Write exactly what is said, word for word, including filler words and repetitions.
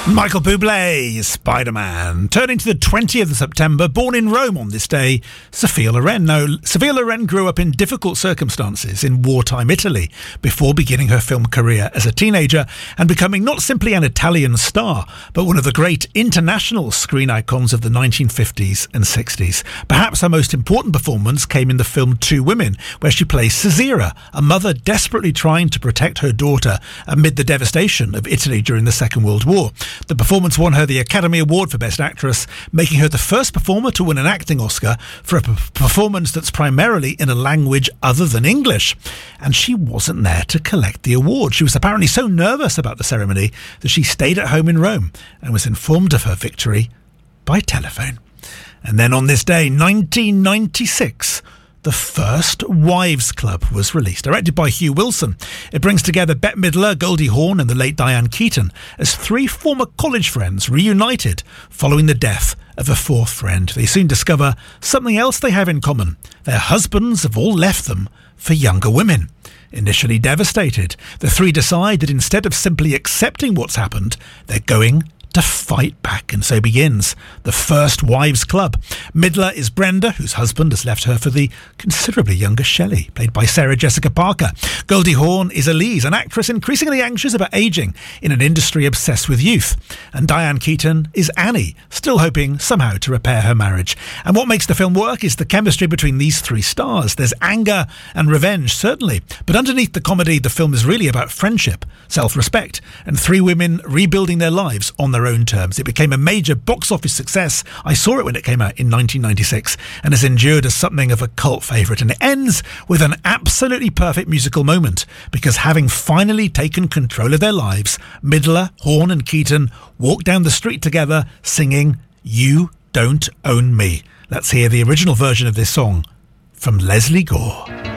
Michael Bublé, Spider-Man. Turning to the twentieth of September, born in Rome on this day, Sophia Loren. Now, Sophia Loren grew up in difficult circumstances in wartime Italy before beginning her film career as a teenager and becoming not simply an Italian star, but one of the great international screen icons of the nineteen fifties and sixties. Perhaps her most important performance came in the film Two Women, where she plays Caesira, a mother desperately trying to protect her daughter amid the devastation of Italy during the Second World War. The performance won her the Academy Award for Best Actress, making her the first performer to win an acting Oscar for a p- performance that's primarily in a language other than English. And she wasn't there to collect the award. She was apparently so nervous about the ceremony that she stayed at home in Rome and was informed of her victory by telephone. And then on this day, nineteen ninety-six, the first Wives Club was released, directed by Hugh Wilson. It brings together Bette Midler, Goldie Hawn and the late Diane Keaton as three former college friends reunited following the death of a fourth friend. They soon discover something else they have in common. Their husbands have all left them for younger women. Initially devastated, the three decide that instead of simply accepting what's happened, they're going to fight back, and so begins the first Wives Club. Midler is Brenda, whose husband has left her for the considerably younger Shelley, played by Sarah Jessica Parker. Goldie Hawn is Elise, an actress increasingly anxious about ageing in an industry obsessed with youth. And Diane Keaton is Annie, still hoping somehow to repair her marriage. And what makes the film work is the chemistry between these three stars. There's anger and revenge, certainly, but underneath the comedy, the film is really about friendship, self-respect, and three women rebuilding their lives on their own terms. It became a major box office success. I saw it when it came out in nineteen ninety-six and has endured as something of a cult favourite. And it ends with an absolutely perfect musical moment, because having finally taken control of their lives, Midler, Hawn and Keaton walk down the street together singing "You Don't Own Me." Let's hear the original version of this song from Leslie Gore.